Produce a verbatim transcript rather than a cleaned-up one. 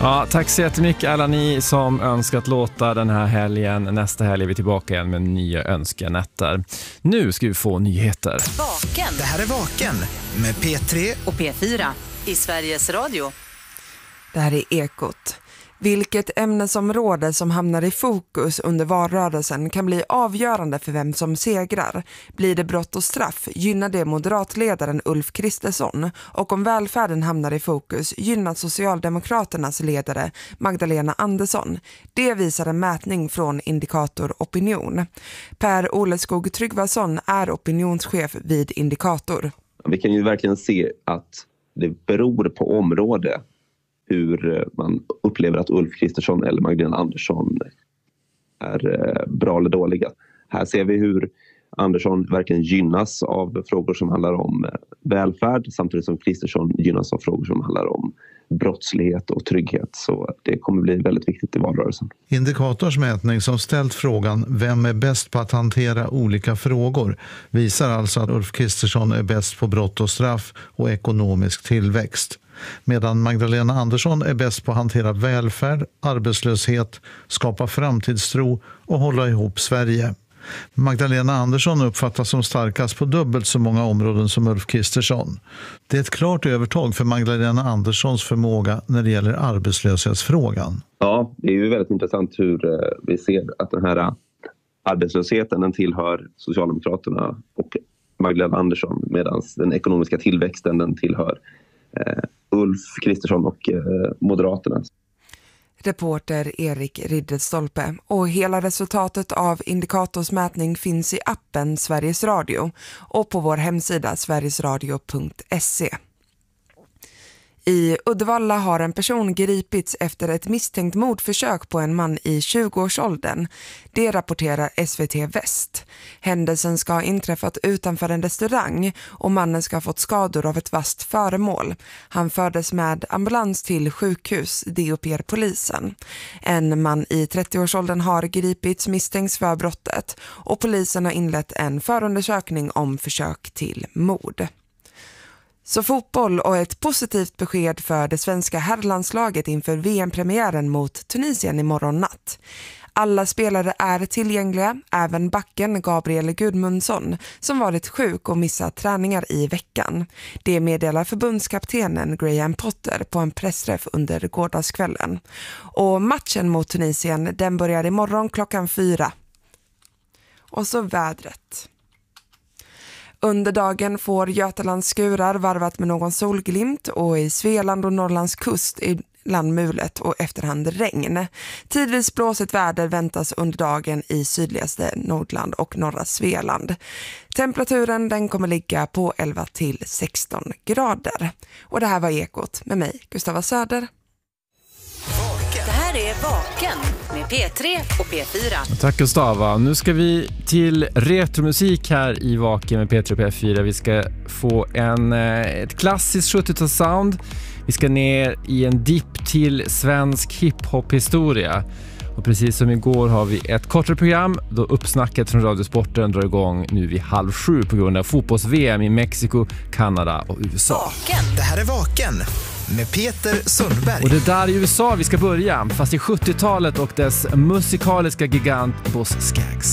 Ja, tack så jättemycket alla ni som önskat låta den här helgen. Nästa helg är vi tillbaka igen med nya önskenätter. Nu ska vi få nyheter. Vaken. Det här är Vaken med P tre och P fyra i Sveriges Radio. Det här är Ekot. Vilket ämnesområde som hamnar i fokus under valrörelsen kan bli avgörande för vem som segrar. Blir det brott och straff gynnar det moderatledaren Ulf Kristersson, och om välfärden hamnar i fokus gynnar Socialdemokraternas ledare Magdalena Andersson. Det visar en mätning från Indikator Opinion. Per Oleskog Tryggvason är opinionschef vid Indikator. Vi kan ju verkligen se att det beror på område hur man upplever att Ulf Kristersson eller Magdalena Andersson är bra eller dåliga. Här ser vi hur Andersson verkligen gynnas av frågor som handlar om välfärd, samtidigt som Kristersson gynnas av frågor som handlar om brottslighet och trygghet. Så det kommer bli väldigt viktigt i valrörelsen. Indikators mätning som ställt frågan vem är bäst på att hantera olika frågor visar alltså att Ulf Kristersson är bäst på brott och straff och ekonomisk tillväxt. Medan Magdalena Andersson är bäst på att hantera välfärd, arbetslöshet, skapa framtidstro och hålla ihop Sverige. Magdalena Andersson uppfattas som starkast på dubbelt så många områden som Ulf Kristersson. Det är ett klart övertag för Magdalena Anderssons förmåga när det gäller arbetslöshetsfrågan. Ja, det är ju väldigt intressant hur vi ser att den här arbetslösheten den tillhör Socialdemokraterna och Magdalena Andersson, medan den ekonomiska tillväxten den tillhör eh, Ulf Kristersson och eh, Moderaterna. Reporter Erik Ridderstolpe, och hela resultatet av Indikators mätning finns i appen Sveriges Radio och på vår hemsida sverigesradio punkt se. I Uddevalla har en person gripits efter ett misstänkt mordförsök på en man i tjugoårsåldern. Det rapporterar S V T Väst. Händelsen ska ha inträffat utanför en restaurang och mannen ska ha fått skador av ett vasst föremål. Han fördes med ambulans till sjukhus, det uppger polisen. En man i trettioårsåldern har gripits misstänks för brottet och polisen har inlett en förundersökning om försök till mord. Så fotboll och ett positivt besked för det svenska herrlandslaget inför V M-premiären mot Tunisien imorgon natt. Alla spelare är tillgängliga, även backen Gabriel Gudmundsson som varit sjuk och missat träningar i veckan. Det meddelar förbundskaptenen Graham Potter på en pressträff under gårdagskvällen. Och matchen mot Tunisien den börjar imorgon klockan fyra. Och så vädret. Under dagen får Götalands skurar varvat med någon solglimt och i Svealand och Norrlands kust i landmulet och efterhand regn. Tidvis blåsigt väder väntas under dagen i sydligaste Nordland och norra Svealand. Temperaturen den kommer ligga på elva till sexton grader. Och det här var Ekot med mig, Gustava Söder. Det här är Vaken med P tre och P fyra. Tack Gustava. Nu ska vi till retromusik här i Vaken med P tre och P fyra. Vi ska få en, ett klassiskt sjuttiotalssound. Vi ska ner i en dipp till svensk hiphop-historia. Och precis som igår har vi ett kortare program då uppsnacket från Radiosporten drar igång nu vid halv sju på grund av fotbolls-V M i Mexiko, Kanada och U S A. Vaken. Det här är Vaken med Peter Sundberg. Och det där i U S A vi ska börja, fast i sjuttiotalet och dess musikaliska gigant Boss Skaggs.